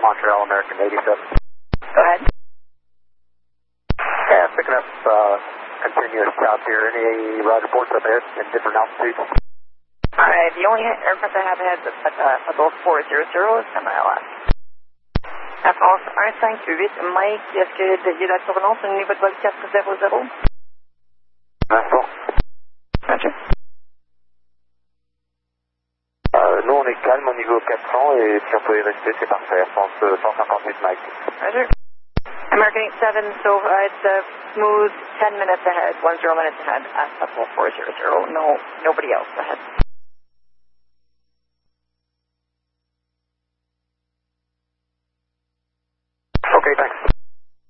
Montreal, American 87. Go ahead. Yeah, picking up continuous south here. Any roger reports up ahead in different altitudes? Alright, the only aircraft I have ahead above 400 is MLS. France 158, Mike, est-ce que David la surveillance au niveau de vol 400? Vincent. Roger. Nous on est calme au niveau 400 et si on peut y rester c'est parfait. France 158 Mike. Roger. American 87, so it's a smooth 10 minutes ahead, 10 minutes ahead at 400. Nobody else ahead.